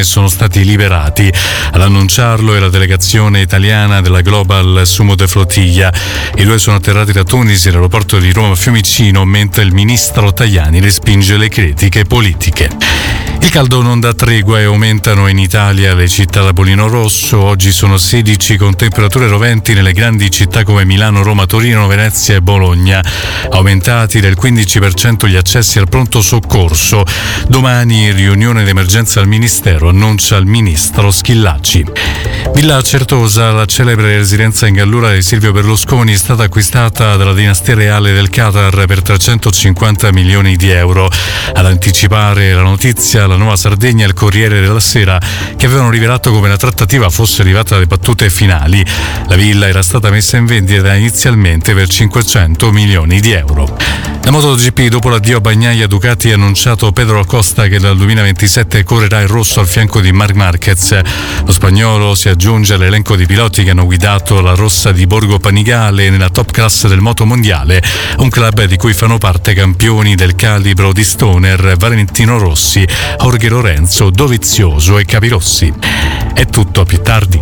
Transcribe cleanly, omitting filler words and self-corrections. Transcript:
sono stati liberati. Ad annunciarlo è la delegazione italiana della Global Sumo de Flotilla. I due sono atterrati da Tunisi all'aeroporto di Roma Fiumicino, mentre il ministro Tajani respinge le critiche politiche. Il caldo non dà tregua e aumentano in Italia le città da bollino rosso. Oggi sono 16 con temperature roventi nelle grandi città come Milano, Roma, Torino, Venezia e Bologna. Aumentati del 15% gli accessi al pronto soccorso. Domani riunione d'emergenza al Ministero, annuncia il ministro Schillaci. Villa Certosa, la celebre residenza in Gallura di Silvio Berlusconi, è stata acquistata dalla dinastia reale del Qatar per 350 milioni di euro. Ad anticipare la notizia, la Nuova Sardegna e il Corriere della Sera, che avevano rivelato come la trattativa fosse arrivata alle battute finali. La villa era stata messa in vendita inizialmente per 500 milioni di euro. La MotoGP, dopo l'addio a Bagnaia, Ducati ha annunciato Pedro Acosta che dal 2027 correrà in rosso al fianco di Marc Marquez. Lo spagnolo si aggiunge all'elenco di piloti che hanno guidato la rossa di Borgo Panigale nella top class del moto mondiale, un club di cui fanno parte campioni del calibro di Stoner, Valentino Rossi, Jorge Lorenzo, Dovizioso e Capirossi. È tutto, a più tardi.